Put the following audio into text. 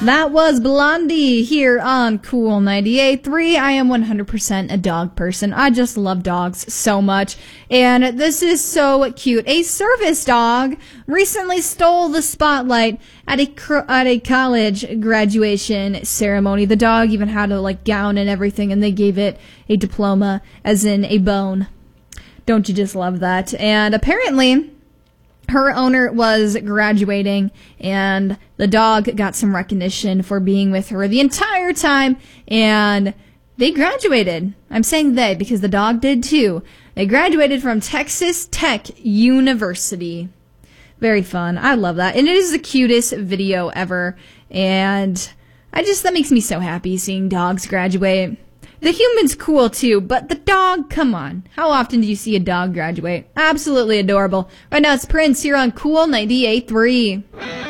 That was Blondie here on Cool 98.3. I am 100% a dog person. I just love dogs so much. And this is so cute. A service dog recently stole the spotlight at a college graduation ceremony. The dog even had a gown and everything, and they gave it a diploma, as in a bone. Don't you just love that? And apparently her owner was graduating, and the dog got some recognition for being with her the entire time, and they graduated. I'm saying they because the dog did too. They graduated from Texas Tech University. Very fun. I love that. And it is the cutest video ever, and that makes me so happy seeing dogs graduate. The human's cool too, but the dog, come on. How often do you see a dog graduate? Absolutely adorable. Right now it's Prince here on Cool 98.3.